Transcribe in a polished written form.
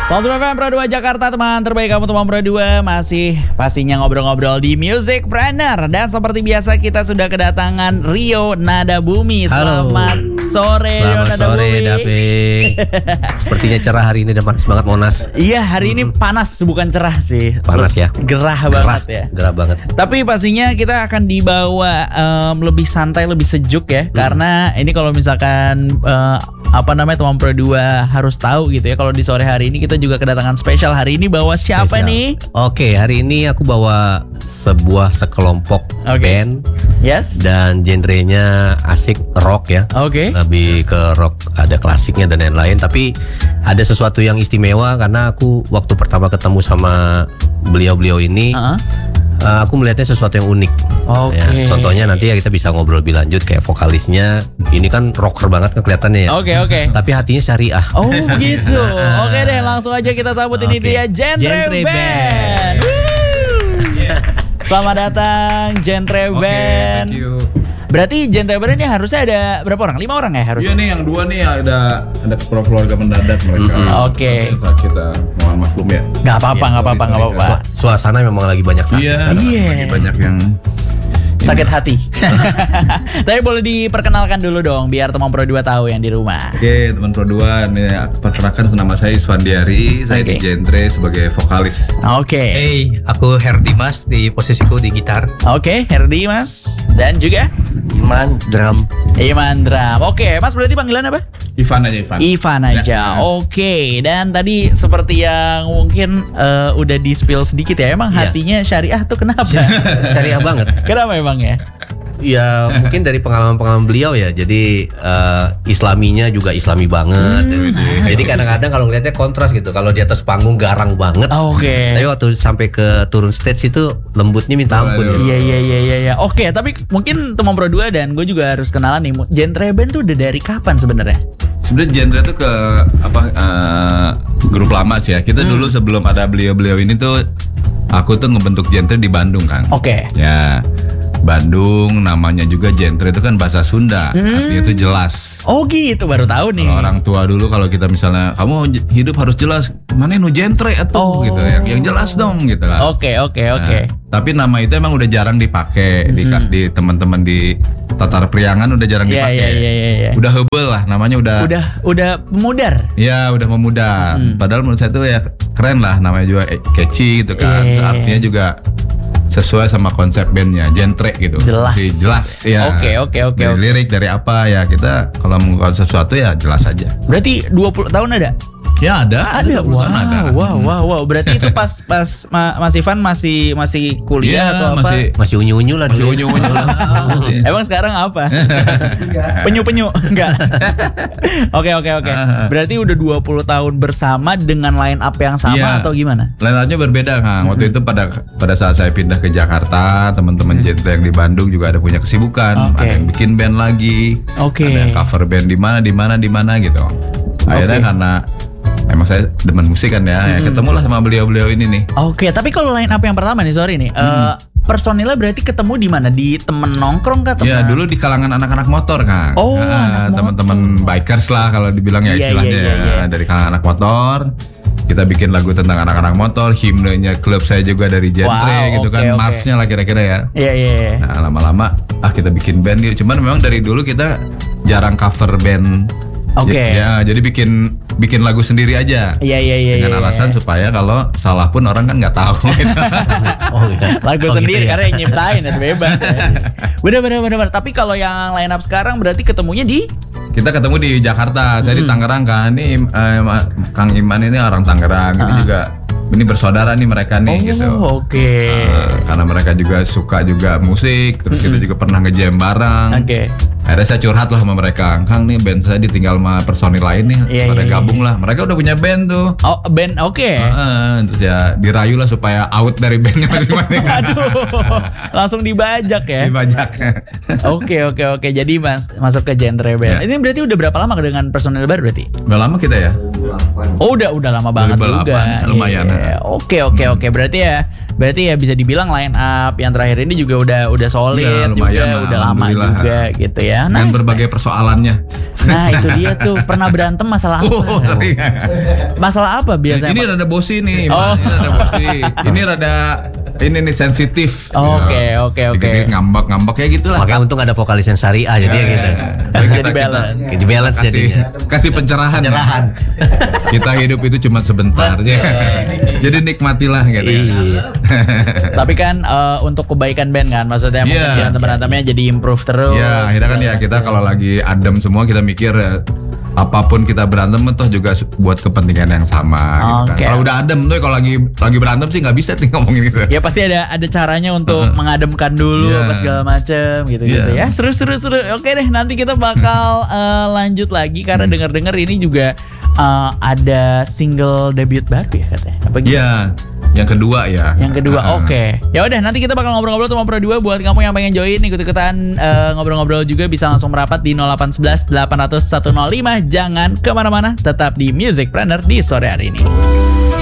106 FM Pro 2 Jakarta, teman terbaik kamu teman Pro 2. Masih pastinya ngobrol-ngobrol di Music Planner. Dan seperti biasa kita sudah kedatangan Rio Nadabumi. Selamat sore Rio Nadabumi. Selamat sore David. Sepertinya cerah hari ini dan panas banget Monas. Iya, hari ini panas, bukan cerah sih. Panas ya. Gerah banget ya. Gerah banget. Tapi pastinya kita akan dibawa lebih santai, lebih sejuk ya. Karena ini kalau misalkan teman Pro 2 harus tahu gitu ya. Kalau di sore hari ini kita juga kedatangan spesial. Hari ini bawa siapa nih? Oke, hari ini aku bawa sekelompok band. Yes. Dan genrenya asik rock ya. Oke. Lebih ke rock, ada klasiknya dan lain-lain. Tapi ada sesuatu yang istimewa karena aku waktu pertama ketemu sama beliau-beliau ini, aku melihatnya sesuatu yang unik. Oke. Ya, contohnya nanti ya kita bisa ngobrol lebih lanjut kayak vokalisnya. Ini kan rocker banget kan kelihatannya ya. Oke. Tapi hatinya syariah. Oh begitu. Oke deh, langsung aja kita sambut. Ini dia Genre Band. Selamat datang Genre Band. Thank you. Berarti Genre Band ini harusnya ada berapa orang? 5 orang ya harusnya? Iya nih, yang 2 nih ada keluarga mendadak mereka. Oke. Saat kita mohon maklum ya. Gak apa-apa. Suasana memang lagi banyak sakit. Iya. Lagi banyak yang Sakit hati. Tapi boleh diperkenalkan dulu dong biar teman Pro 2 tahu yang di rumah. Oke, teman Pro 2 nih, perkenalkan nama saya Isfandiari. Saya di Genre sebagai vokalis. Oke. Hey, aku Herdimas di posisiku di gitar. Oke, Herdi Mas. Dan juga Iman drum. Oke, Mas berarti panggilan apa? Ivan aja. Ivan aja. Oke. Dan tadi seperti yang mungkin udah di spill sedikit ya. Emang hatinya syariah tuh kenapa? Syariah banget. Kenapa emang ya? Ya mungkin dari pengalaman-pengalaman beliau ya. Jadi islaminya juga islami banget. Jadi kadang-kadang kalau ngeliatnya kontras gitu. Kalau di atas panggung garang banget. Oke. Tapi waktu sampai ke turun stage itu lembutnya minta ampun. Iya. Oke, tapi mungkin teman Pro 2 dan gue juga harus kenalan nih. Genre Band tuh udah dari kapan sebenarnya? Sebenarnya Genre tuh ke grup lama sih ya. Kita dulu sebelum ada beliau-beliau ini tuh aku tuh ngebentuk Genre di Bandung kan. Oke. Ya. Bandung namanya juga Genre itu kan bahasa Sunda, artinya itu jelas. Oh gitu, baru tahu nih. Kalau orang tua dulu kalau kita misalnya kamu hidup harus jelas, mana nu genre atau gitu, yang jelas dong gitu kan. Oke. Tapi nama itu emang udah jarang dipakai di teman-teman di Tatar Priangan udah jarang dipakai. Iya. Udah hebel lah namanya Udah memudar. Ya udah memudar. Padahal menurut saya tuh ya keren lah, namanya juga catchy gitu kan. Artinya juga sesuai sama konsep bandnya, Genre gitu. Jelas ya. Oke. Dari lirik, dari apa ya, kita kalau mengungkapkan sesuatu ya jelas aja. Berarti 20 tahun ada? Ya ada. Wow. Berarti itu pas Mas Ivan masih kuliah atau apa? Masih unyu-unyu lah dulu. Unyu-unyu lah. Emang sekarang apa? Penyu enggak. Oke. Berarti udah 20 tahun bersama dengan line up yang sama atau gimana? Line up-nya berbeda Kang. Waktu itu pada saat saya pindah ke Jakarta, teman-teman Genre yang di Bandung juga ada punya kesibukan. Ada yang bikin band lagi. Ada yang cover band di mana gitu. Akhirnya karena emang saya demen musik kan ya ketemulah sama beliau-beliau ini nih. Oke, tapi kalau line up yang pertama nih, sorry nih, personilnya berarti ketemu di mana? Di temen nongkrong kah? Ya dulu di kalangan anak-anak motor kan. Teman-teman bikers lah kalau dibilang ya istilahnya. Dari kalangan anak motor. Kita bikin lagu tentang anak-anak motor, himnenya klub saya juga dari Genre gitu kan, marsnya lah kira-kira ya. Iya. Nah lama-lama kita bikin band gitu. Cuman memang dari dulu kita jarang cover band. Ya, jadi bikin lagu sendiri aja. Iya. Dengan alasan supaya kalau salah pun orang kan nggak tahu. Gitu. Lagu sendiri karena yang nyiptain itu bebas. Ya. Bener. Tapi kalau yang line up sekarang berarti ketemunya di? Kita ketemu di Jakarta. Saya di Tangerang kan. Ini Kang Iman ini orang Tangerang. Ini bersaudara nih mereka nih gitu. Oke. Karena mereka juga suka juga musik, terus kita juga pernah nge-jam bareng. Akhirnya saya curhat lah sama mereka, Kang nih band saya ditinggal sama personil lain nih, pada gabung lah. Mereka udah punya band tuh. Oh band, terus ya dirayu lah supaya out dari bandnya masing-masing. Aduh, langsung dibajak ya. Dibajak. Oke. Jadi masuk ke Genre Band. Ini berarti udah berapa lama dengan personil baru berarti? Udah lama kita ya? Oh udah lama banget 2008, juga. lumayan. Iya. Oke. Berarti ya bisa dibilang line up yang terakhir ini juga udah solid Iya, juga, lumayan lah, udah lama alhamdulillah. juga gitu ya. Dengan berbagai persoalannya. Nah itu dia tuh, pernah berantem masalah apa? Oh, sering. Masalah apa biasanya? Ini rada bosi nih, Oh. Ini rada bosi. Ini rada ini nih sensitif. Oke. Dikit-dikit ngambek-ngambek kayak gitulah. Makanya untung ada vokalis yang syariah jadi ya gitu. Jadi balance. Jadi balance jadinya. Kasih pencerahan. Kita hidup itu cuma sebentar aja. Jadi nikmatilah gitu. Iya. Tapi kan untuk kebaikan band kan, maksudnya mungkin Iya. berantem-berantemnya jadi improve terus. Ya, akhirnya kan ya kita kalau lagi adem semua kita mikir apapun kita berantem toh juga buat kepentingan yang sama gitu kan. Oke. Kalau udah adem tuh kalau lagi berantem sih nggak bisa tuh ngomongin gitu. Ya pasti ada caranya untuk mengademkan dulu Iya. apa segala macem gitu Iya. ya. Seru. Oke deh, nanti kita bakal lanjut lagi karena dengar-dengar ini juga ada single debut baru ya katanya. Apa gitu? Iya, yang kedua ya. Yang kedua, oke. Ya udah, nanti kita bakal ngobrol-ngobrol sama Pro 2. Buat kamu yang pengen join, ikut-ikutan ngobrol-ngobrol juga bisa langsung merapat di 0811 800 105. Jangan kemana-mana, tetap di Musicpreneur di sore hari ini.